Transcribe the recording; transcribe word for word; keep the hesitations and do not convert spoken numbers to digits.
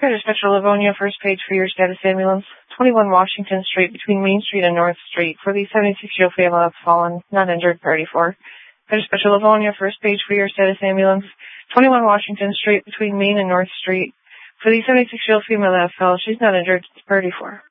Pair Dispatcher Livonia, first page for your status ambulance. twenty-one Washington Street between Main Street and North Street for the seventy-six-year-old female that's fallen, not injured, priority four. Pair Dispatcher Livonia, first page for your status ambulance. twenty-one Washington Street between Main and North Street for the seventy-six-year-old female that fell. She's not injured, priority four.